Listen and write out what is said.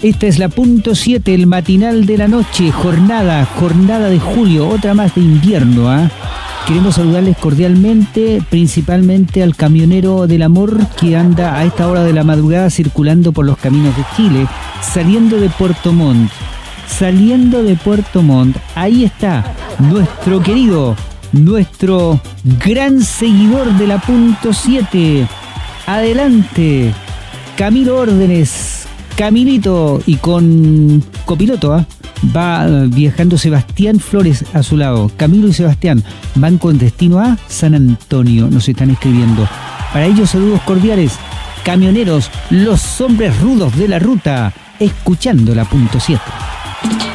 Esta es la punto 7, el matinal de la noche, jornada de julio, otra más de invierno, ¿ah? Queremos saludarles cordialmente, principalmente al camionero del amor que anda a esta hora de la madrugada circulando por los caminos de Chile, saliendo de Puerto Montt. Ahí está nuestro querido, nuestro gran seguidor de la punto 7. Adelante, Camilo Órdenes, Camilito, y con copiloto, va viajando Sebastián Flores a su lado. Camilo y Sebastián van con destino a San Antonio, nos están escribiendo. Para ellos, saludos cordiales, camioneros, los hombres rudos de la ruta, escuchando la punto 7.